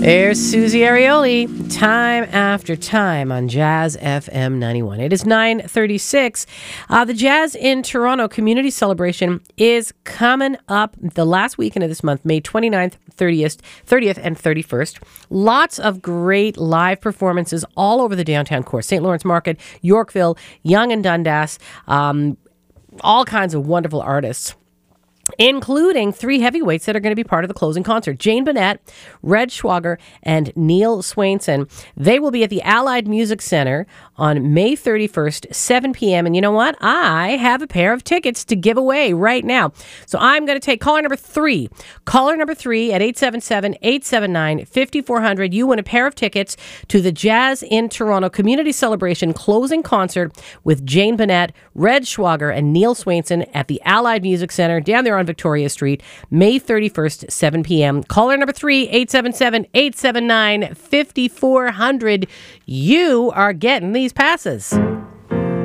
There's Susie Arioli, time after time on Jazz FM 91. It is 9:36. The Jazz in Toronto Community Celebration is coming up the last weekend of this month, May 29th, 30th, and 31st. Lots of great live performances all over the downtown core. St. Lawrence Market, Yorkville, Yonge and Dundas, all kinds of wonderful artists, including three heavyweights that are going to be part of the closing concert. Jane Bennett, Red Schwager, and Neil Swainson. They will be at the Allied Music Center on May 31st, 7 p.m. And you know what? I have a pair of tickets to give away right now. So I'm going to take caller number 3. Caller number 3 at 877-879-5400. You win a pair of tickets to the Jazz in Toronto Community Celebration closing concert with Jane Bennett, Red Schwager, and Neil Swainson at the Allied Music Center down there on Victoria Street, May 31st, 7 p.m. Caller number 3, 877-879-5400. You are getting these passes.